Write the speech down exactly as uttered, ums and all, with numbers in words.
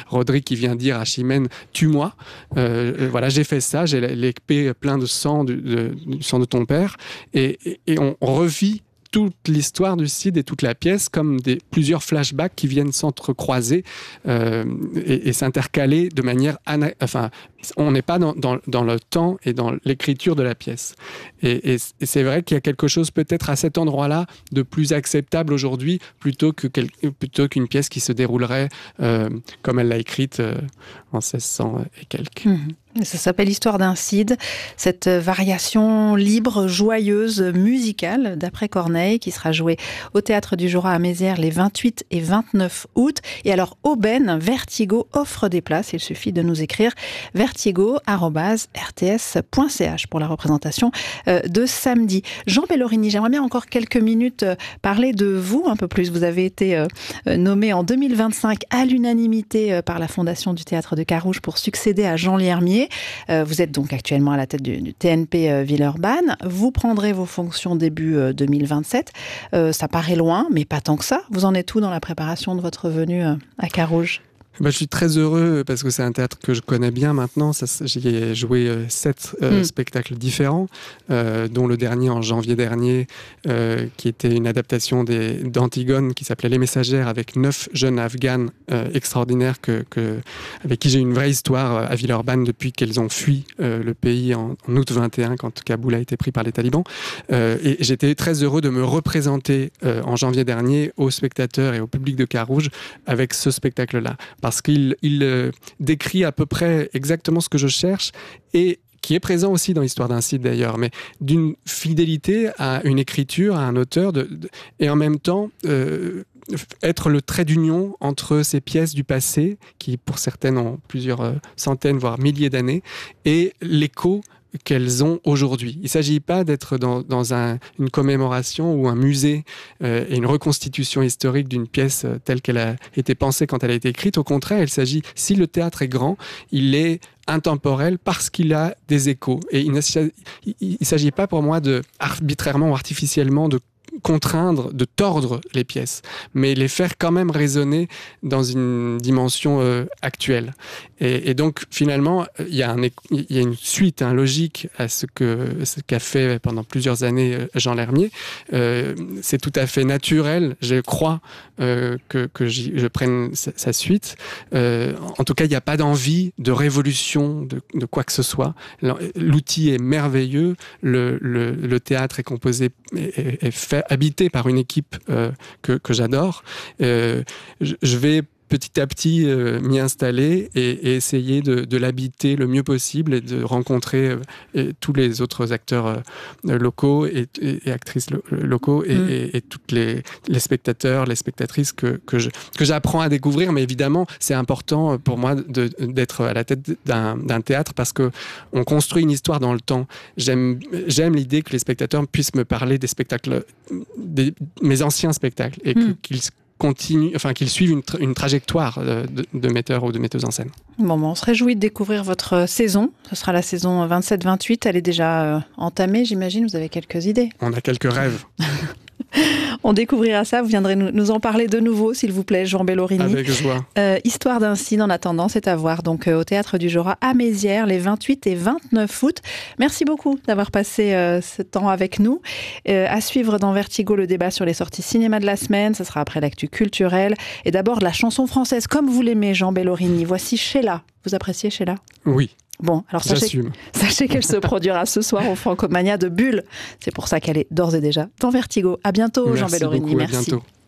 Roderick qui vient dire à Chimène « tue-moi euh, ». Voilà, j'ai fait ça, j'ai l'épée plein de sang, du, de, du sang de ton père. Et, et, et on revit toute l'histoire du Cid et toute la pièce comme des, plusieurs flashbacks qui viennent s'entrecroiser euh, et, et s'intercaler de manière... Ana- enfin, on n'est pas dans, dans, dans le temps et dans l'écriture de la pièce. Et, et, et c'est vrai qu'il y a quelque chose peut-être à cet endroit-là de plus acceptable aujourd'hui plutôt, que quel, plutôt qu'une pièce qui se déroulerait euh, comme elle l'a écrite euh, en seize cents et quelques. Mmh. Ça s'appelle Histoire d'un Cid, cette variation libre, joyeuse, musicale, d'après Corneille, qui sera jouée au Théâtre du Jorat à Mézières les vingt-huit et vingt-neuf août. Et alors, Aubaine, Vertigo offre des places. Il suffit de nous écrire vertigo arobase r t s point c h pour la représentation de samedi. Jean Bellorini, j'aimerais bien encore quelques minutes parler de vous un peu plus. Vous avez été nommé en deux mille vingt-cinq à l'unanimité par la Fondation du Théâtre de Carouge pour succéder à Jean Lhermier. Vous êtes donc actuellement à la tête du, du T N P Villeurbanne. Vous prendrez vos fonctions début deux mille vingt-sept. Euh, ça paraît loin, mais pas tant que ça. Vous en êtes où dans la préparation de votre venue à Carouge ? Bah, je suis très heureux parce que c'est un théâtre que je connais bien maintenant. Ça, j'y ai joué euh, sept euh, mmh. spectacles différents, euh, dont le dernier en janvier dernier, euh, qui était une adaptation des, d'Antigone qui s'appelait Les Messagères, avec neuf jeunes Afghanes euh, extraordinaires que, que, avec qui j'ai une vraie histoire à Villeurbanne depuis qu'elles ont fui euh, le pays en, en août vingt et un, quand Kaboul a été pris par les talibans. Euh, et j'étais très heureux de me représenter euh, en janvier dernier aux spectateurs et au public de Carouge avec ce spectacle-là. Parce qu'il il, euh, décrit à peu près exactement ce que je cherche et qui est présent aussi dans l'Histoire d'un Cid d'ailleurs, mais d'une fidélité à une écriture, à un auteur, de, de, et en même temps euh, être le trait d'union entre ces pièces du passé, qui pour certaines ont plusieurs euh, centaines, voire milliers d'années, et l'écho qu'elles ont aujourd'hui. Il ne s'agit pas d'être dans, dans un, une commémoration ou un musée euh, et une reconstitution historique d'une pièce euh, telle qu'elle a été pensée quand elle a été écrite. Au contraire, il s'agit, si le théâtre est grand, il est intemporel parce qu'il a des échos. Et il ne s'agit pas pour moi de, arbitrairement ou artificiellement, de contraindre, de tordre les pièces, mais les faire quand même résonner dans une dimension euh, actuelle. Et, et donc, finalement, il y a, un, il y a une suite hein, logique à ce, que, ce qu'a fait pendant plusieurs années Jean Lhermier. Euh, c'est tout à fait naturel, je crois, euh, que, que je prenne sa, sa suite. Euh, en tout cas, il n'y a pas d'envie de révolution de, de quoi que ce soit. L'outil est merveilleux, le, le, le théâtre est composé, est, est fait habité par une équipe euh, que, que j'adore. Euh, je, je vais petit à petit euh, m'y installer et, et essayer de, de l'habiter le mieux possible et de rencontrer euh, et tous les autres acteurs euh, locaux et, et, et actrices lo- locaux et, mmh. et, et tous les, les spectateurs, les spectatrices que, que, je, que j'apprends à découvrir. Mais évidemment, c'est important pour moi de, d'être à la tête d'un, d'un théâtre parce qu'on construit une histoire dans le temps. J'aime, j'aime l'idée que les spectateurs puissent me parler des spectacles, des, mes anciens spectacles et mmh. que, qu'ils continue, enfin qu'ils suivent une, tra- une trajectoire de, de, de metteur ou de metteuse en scène. Bon, bon, on se réjouit de découvrir votre saison. Ce sera la saison vingt-sept vingt-huit. Elle est déjà euh, entamée, j'imagine. Vous avez quelques idées. On a quelques rêves. On découvrira ça, vous viendrez nous, nous en parler de nouveau, s'il vous plaît, Jean Bellorini. Avec joie. Euh, Histoire d'un Cid, en attendant, c'est à voir donc euh, au Théâtre du Jorat à Mézières, les vingt-huit et vingt-neuf août. Merci beaucoup d'avoir passé euh, ce temps avec nous. Euh, à suivre dans Vertigo, le débat sur les sorties cinéma de la semaine. Ce sera après l'actu culturelle. Et d'abord, de la chanson française, comme vous l'aimez, Jean Bellorini. Voici Sheila. Vous appréciez Sheila ? Oui. Bon, alors sachez, sachez qu'elle se produira ce soir au Francomania de Bulle. C'est pour ça qu'elle est d'ores et déjà dans Vertigo. À bientôt, Merci Jean Bellorini. Beaucoup, Merci. À bientôt.